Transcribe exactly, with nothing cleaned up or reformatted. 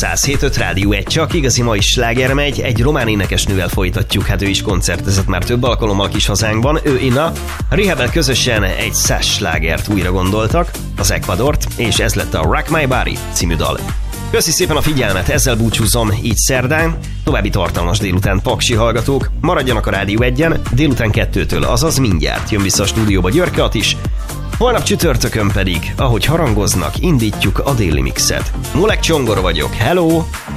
száz hét öt Rádió egy, csak igazi mai sláger megy, egy román énekesnővel folytatjuk, hát ő is koncertezett már több alkalommal kis hazánkban, ő Inna. Rehab-el közösen egy száz slágert újra gondoltak, az Ecuadort, és ez lett a Rock My Body című dal. Köszi szépen a figyelmet, ezzel búcsúzom így szerdán, további tartalmas délután paksi hallgatók, maradjanak a Rádió egyen, délután kettőtől, azaz mindjárt jön vissza a stúdióba Györke is. Holnap csütörtökön pedig, ahogy harangoznak, indítjuk a déli mixet. Mulek Csongor vagyok, hello!